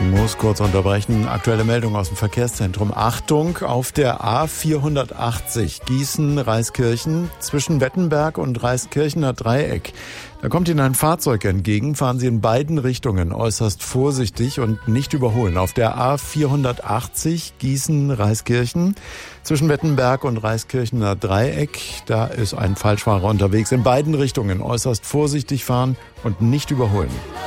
Muss kurz unterbrechen. Aktuelle Meldung aus dem Verkehrszentrum. Achtung, auf der A480 Gießen-Reiskirchen zwischen Wettenberg und Reiskirchener Dreieck. Da kommt Ihnen ein Fahrzeug entgegen. Fahren Sie in beiden Richtungen äußerst vorsichtig und nicht überholen. Auf der A480 Gießen-Reiskirchen zwischen Wettenberg und Reiskirchener Dreieck. Da ist ein Falschfahrer unterwegs. In beiden Richtungen äußerst vorsichtig fahren und nicht überholen.